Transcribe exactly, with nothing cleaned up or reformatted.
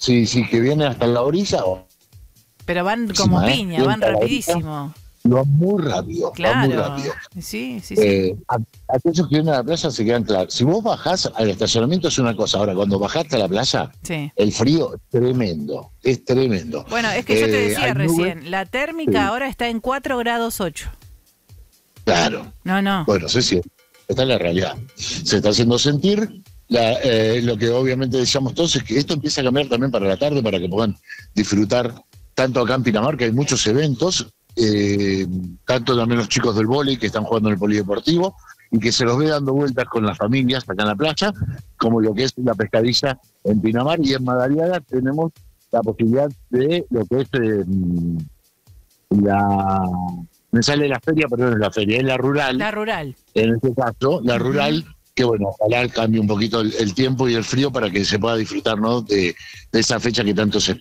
Sí, sí, que viene hasta la orilla. O... Pero van como ¿eh? piña, van rapidísimo. Va muy rápido, claro. va muy rápido. Sí, sí, sí. Eh, a, aquellos que vienen a la playa se quedan claros. Si vos bajás al estacionamiento es una cosa, ahora cuando bajaste a la playa, sí. el frío es tremendo, es tremendo. Bueno, es que eh, yo te decía recién, nubes, la térmica sí. ahora está en cuatro grados ocho. Claro. No, no. Bueno, sí, sí, esta es la realidad. Se está haciendo sentir. La, eh, lo que obviamente decíamos todos es que esto empieza a cambiar también para la tarde, para que puedan disfrutar tanto acá en Pinamar, que hay muchos eventos, eh, tanto también los chicos del vóley que están jugando en el polideportivo, y que se los ve dando vueltas con las familias acá en la playa, como lo que es la pescadilla en Pinamar, y en Madariaga tenemos la posibilidad de lo que es eh, la... Me sale la feria, pero no es la feria, es la rural. La rural. En este caso, la uh-huh. rural, que bueno, ojalá cambie un poquito el, el tiempo y el frío para que se pueda disfrutar, ¿no?, de, de esa fecha que tanto se